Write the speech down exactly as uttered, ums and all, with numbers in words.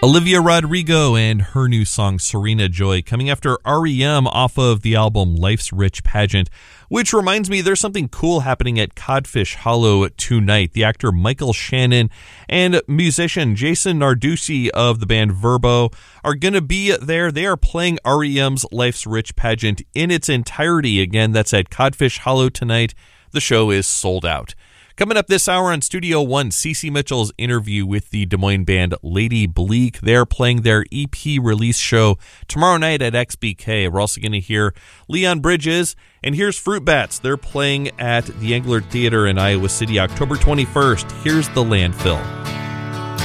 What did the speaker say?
Olivia Rodrigo and her new song Serena Joy, coming after R E M off of the album Life's Rich Pageant, which reminds me there's something cool happening at Codfish Hollow tonight. The actor Michael Shannon and musician Jason Narducci of the band Verbo are going to be there. They are playing R E M's Life's Rich Pageant in its entirety. Again, that's at Codfish Hollow tonight. The show is sold out. Coming up this hour on Studio One, Cece Mitchell's interview with the Des Moines band Lady Bleak. They're playing their E P release show tomorrow night at X B K. We're also going to hear Leon Bridges, and here's Fruit Bats. They're playing at the Engler Theater in Iowa City October twenty-first. Here's The Landfill.